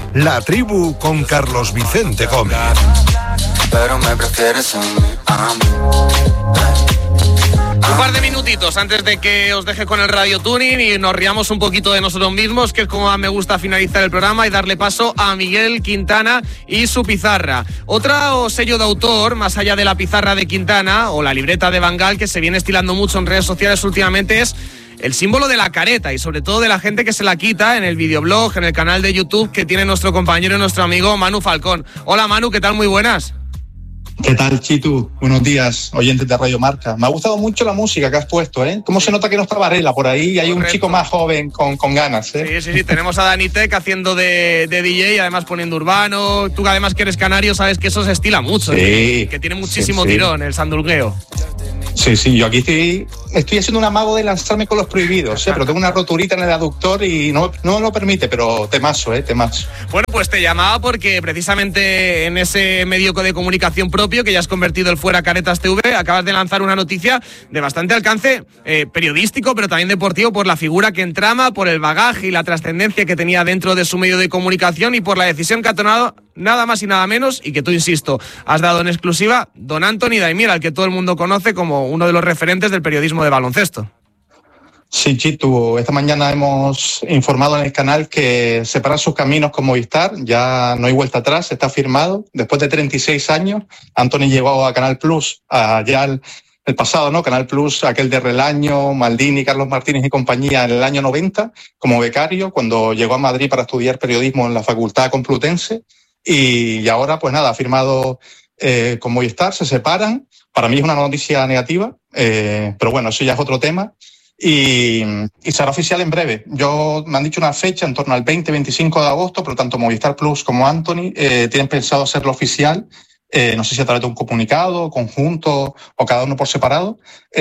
La Tribu con Carlos Vicente Gómez. Pero me prefieres a mí. Un par de minutitos antes de que os deje con el Radio Tuning y nos riamos un poquito de nosotros mismos, que es como me gusta finalizar el programa, y darle paso a Miguel Quintana y su pizarra. Otro sello de autor, más allá de la pizarra de Quintana o la libreta de Van Gaal, que se viene estilando mucho en redes sociales últimamente, es el símbolo de la careta y sobre todo de la gente que se la quita en el videoblog, en el canal de YouTube que tiene nuestro compañero y nuestro amigo Manu Falcón. Hola Manu, ¿qué tal? Muy buenas. ¿Qué tal, Chitu? Buenos días, oyentes de Radio Marca. Me ha gustado mucho la música que has puesto, ¿eh? ¿Cómo se nota que no está Varela por ahí? Hay un chico más joven con ganas, ¿eh? Sí. Tenemos a Dani Tech haciendo de DJ y además poniendo urbano. Tú, además que eres canario, sabes que eso se estila mucho. Sí. Que tiene muchísimo tirón, el sandungueo. Sí, yo aquí estoy haciendo un amago de lanzarme con Los Prohibidos, pero tengo una roturita en el aductor y no lo permite, pero temazo. Bueno, pues te llamaba porque precisamente en ese medio de comunicación propio que ya has convertido el Fuera Caretas TV, acabas de lanzar una noticia de bastante alcance periodístico, pero también deportivo, por la figura que entrama, por el bagaje y la trascendencia que tenía dentro de su medio de comunicación y por la decisión que ha tomado nada más y nada menos, y que tú, insisto, has dado en exclusiva, don Anthony Daimiel, al que todo el mundo conoce como uno de los referentes del periodismo de baloncesto. Sí, Chitu, esta mañana hemos informado en el canal que separan sus caminos con Movistar, ya no hay vuelta atrás, está firmado. Después de 36 años, Anthony llegó a Canal Plus, ya el pasado, ¿no? Canal Plus, aquel de Relaño, Maldini, Carlos Martínez y compañía, en el año 90, como becario, cuando llegó a Madrid para estudiar periodismo en la Facultad Complutense. Y ahora, pues nada, ha firmado con Movistar, se separan. Para mí es una noticia negativa, pero bueno, eso ya es otro tema. Y será oficial en breve. Me han dicho una fecha en torno al 20-25 de agosto, pero tanto Movistar Plus como Anthony tienen pensado hacerlo oficial. No sé si a través de un comunicado conjunto o cada uno por separado,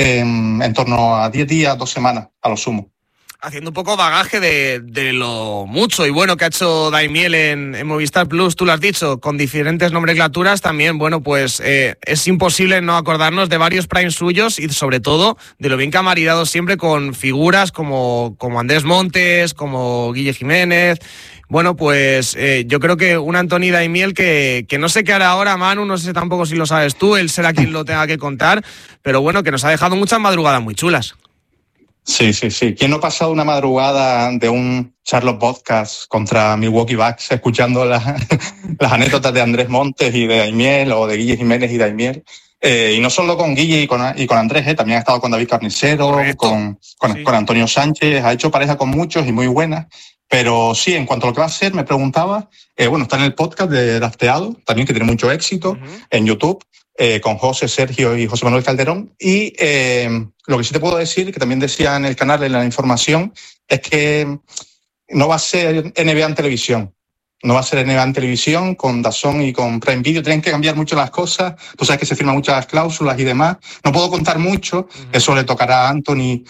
en torno a 10 días, 2 semanas a lo sumo. Haciendo un poco bagaje de lo mucho y bueno que ha hecho Daimiel en Movistar Plus, tú lo has dicho, con diferentes nomenclaturas también. Bueno, pues es imposible no acordarnos de varios primes suyos y sobre todo de lo bien que ha maridado siempre con figuras como Andrés Montes, como Guille Jiménez. Bueno, pues yo creo que un Anthony Daimiel que no sé qué hará ahora, Manu, no sé tampoco si lo sabes tú, él será quien lo tenga que contar, pero bueno, que nos ha dejado muchas madrugadas muy chulas. Sí. ¿Quién no ha pasado una madrugada de un Charlotte podcast contra Milwaukee Bucks escuchando las anécdotas de Andrés Montes y de Daimiel, o de Guille Jiménez y Daimiel? Y no solo con Guille y con Andrés, también ha estado con David Carnicero, con Antonio Sánchez, ha hecho pareja con muchos y muy buenas. Pero sí, en cuanto a lo que va a ser, me preguntaba, está en el podcast de Drafteado, también que tiene mucho éxito, en YouTube, con José, Sergio y José Manuel Calderón. Y lo que sí te puedo decir, que también decía en el canal, en la información, es que no va a ser NBA en televisión. No va a ser NBA en televisión, con DAZN y con Prime Video. Tienen que cambiar mucho las cosas. Tú sabes que se firman muchas cláusulas y demás. No puedo contar mucho. Eso le tocará a Anthony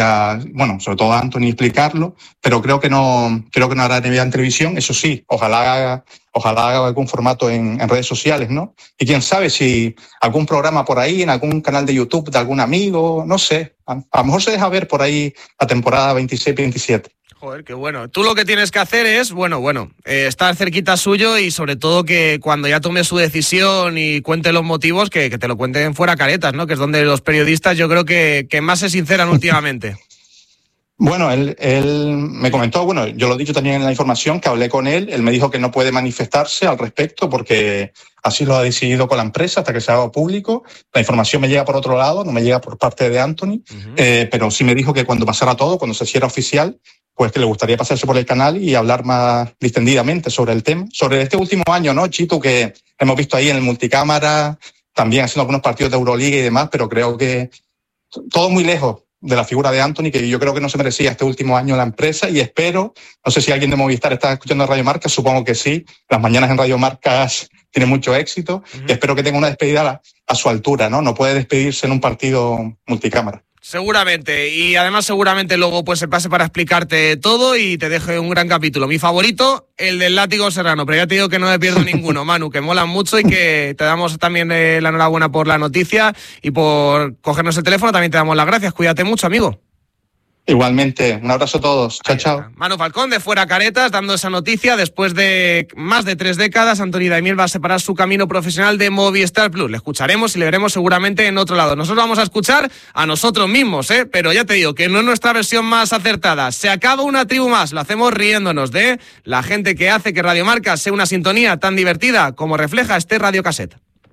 sobre todo a Anthony explicarlo, pero creo que no hará NBA en televisión. Eso sí, ojalá haga algún formato en redes sociales, ¿no? Y quién sabe si algún programa por ahí, en algún canal de YouTube de algún amigo, no sé. A lo mejor se deja ver por ahí la temporada 26-27. Joder, qué bueno. Tú lo que tienes que hacer es, estar cerquita suyo y sobre todo que cuando ya tome su decisión y cuente los motivos, que te lo cuenten fuera caretas, ¿no? Que es donde los periodistas yo creo que más se sinceran últimamente. Bueno, él me comentó, yo lo he dicho también en la información, que hablé con él me dijo que no puede manifestarse al respecto porque así lo ha decidido con la empresa hasta que se haga público. La información me llega por otro lado, no me llega por parte de Anthony, pero sí me dijo que cuando pasara todo, cuando se hiciera oficial, pues que le gustaría pasarse por el canal y hablar más distendidamente sobre el tema. Sobre este último año, ¿no, Chito? Que hemos visto ahí en el multicámara, también haciendo algunos partidos de Euroliga y demás, pero creo que todo muy lejos de la figura de Anthony, que yo creo que no se merecía este último año en la empresa, y espero, no sé si alguien de Movistar está escuchando Radio Marca, supongo que sí, las mañanas en Radio Marca tienen mucho éxito, y espero que tenga una despedida a su altura, ¿no? No puede despedirse en un partido multicámara. Seguramente, y además seguramente luego pues se pase para explicarte todo y te deje un gran capítulo. Mi favorito, el del látigo serrano, pero ya te digo que no me pierdo ninguno, Manu, que molan mucho y que te damos también la enhorabuena por la noticia y por cogernos el teléfono, también te damos las gracias. Cuídate mucho, amigo. Igualmente, un abrazo a todos. Chao, chao. Manu Falcón de Fuera Caretas dando esa noticia. Después de más de 3 décadas, Antoni Daimiel va a separar su camino profesional de Movistar Plus. Le escucharemos y le veremos seguramente en otro lado. Nosotros vamos a escuchar a nosotros mismos, pero ya te digo que no es nuestra versión más acertada. Se acaba una tribu más, lo hacemos riéndonos de la gente que hace que Radio Marca sea una sintonía tan divertida como refleja este radiocassette.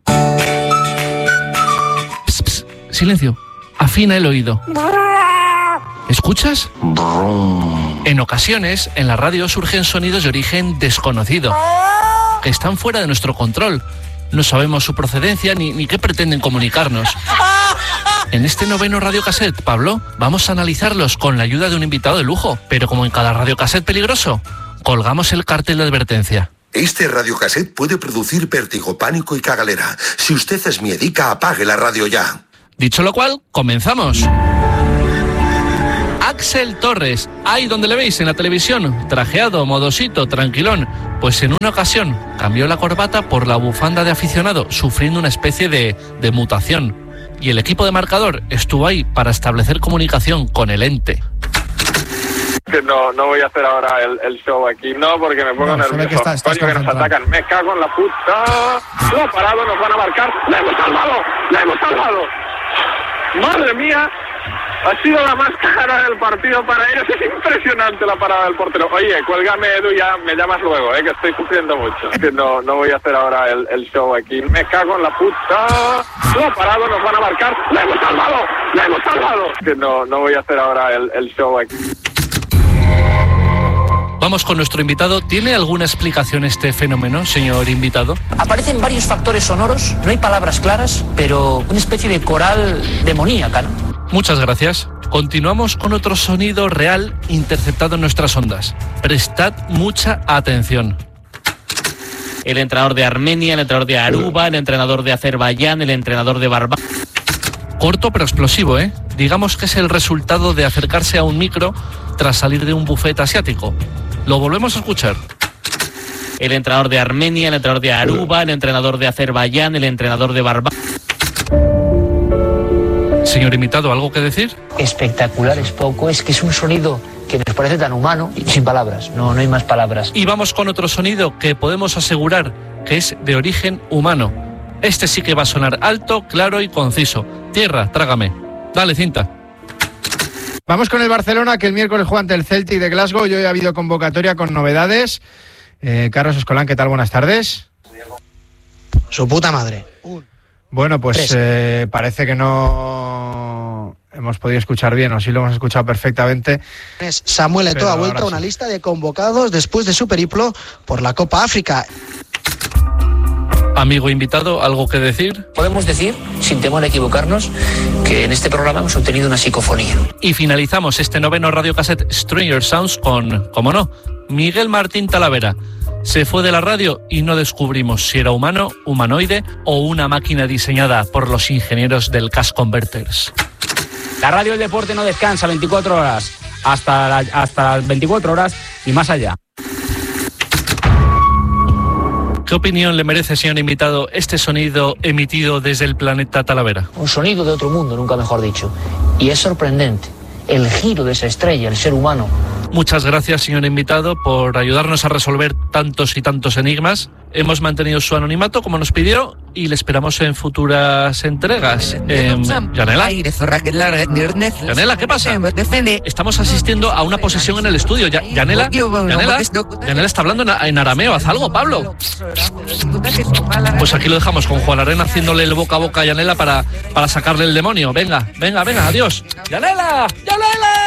Psst, psst, silencio, afina el oído. ¿Escuchas? En ocasiones, en la radio surgen sonidos de origen desconocido, que están fuera de nuestro control. No sabemos su procedencia ni qué pretenden comunicarnos. En este 9º radiocassette, Pablo, vamos a analizarlos con la ayuda de un invitado de lujo. Pero como en cada radiocassette peligroso, colgamos el cartel de advertencia. Este radiocassette puede producir vértigo, pánico y cagalera. Si usted es miedica, apague la radio ya. Dicho lo cual, comenzamos. Axel Torres, ahí donde le veis en la televisión, trajeado, modosito, tranquilón, pues en una ocasión cambió la corbata por la bufanda de aficionado, sufriendo una especie de mutación. Y el equipo de marcador estuvo ahí para establecer comunicación con el ente. Que no voy a hacer ahora el show aquí, no, porque me pongo nervioso. Coño, que nos atacan, me cago en la puta. Lo parado, nos van a marcar. ¡La hemos salvado! ¡Madre mía! Ha sido la más cara del partido para ellos. Es impresionante la parada del portero. Oye, cuélgame, Edu, ya me llamas luego, que estoy sufriendo mucho. Que no voy a hacer ahora el show aquí. Me cago en la puta. Lo parado, nos van a marcar. ¡La hemos salvado! Que no voy a hacer ahora el show aquí. Vamos con nuestro invitado. ¿Tiene alguna explicación este fenómeno, señor invitado? Aparecen varios factores sonoros, no hay palabras claras, pero una especie de coral demoníaca, ¿no? Muchas gracias. Continuamos con otro sonido real interceptado en nuestras ondas. Prestad mucha atención. El entrenador de Armenia, el entrenador de Aruba, el entrenador de Azerbaiyán, el entrenador de Barbados. Corto pero explosivo, Digamos que es el resultado de acercarse a un micro tras salir de un buffet asiático. Lo volvemos a escuchar. El entrenador de Armenia, el entrenador de Aruba, el entrenador de Azerbaiyán, el entrenador de Barbados. Señor invitado, ¿algo que decir? Espectacular es poco, es que es un sonido que nos parece tan humano, y sin palabras, no hay más palabras. Y vamos con otro sonido que podemos asegurar que es de origen humano. Este sí que va a sonar alto, claro y conciso. Tierra, trágame. Dale, cinta. Vamos con el Barcelona, que el miércoles juega ante el Celtic de Glasgow y hoy ha habido convocatoria con novedades. Carlos Escolán, ¿qué tal? Buenas tardes. Su puta madre. Bueno, pues parece que no hemos podido escuchar bien, o sí lo hemos escuchado perfectamente. Samuel Eto'o ha vuelto a una lista de convocados después de su periplo por la Copa África. Amigo invitado, ¿algo que decir? Podemos decir, sin temor a equivocarnos, que en este programa hemos obtenido una psicofonía. Y finalizamos este 9º radiocassette Stranger Sounds con, como no, Miguel Martín Talavera. Se fue de la radio y no descubrimos si era humano, humanoide o una máquina diseñada por los ingenieros del Cash Converters. La radio del deporte no descansa 24 horas, hasta las 24 horas y más allá. ¿Qué opinión le merece, señor invitado, este sonido emitido desde el planeta Talavera? Un sonido de otro mundo, nunca mejor dicho. Y es sorprendente el giro de esa estrella, el ser humano. Muchas gracias, señor invitado, por ayudarnos a resolver tantos y tantos enigmas. Hemos mantenido su anonimato, como nos pidió, y le esperamos en futuras entregas. Yanela, ¿qué pasa? Estamos asistiendo a una posesión en el estudio. Yanela está hablando en arameo. Haz algo, Pablo. Pues aquí lo dejamos con Juan Arena haciéndole el boca a boca a Yanela para sacarle el demonio. Venga, adiós. ¡Yanela!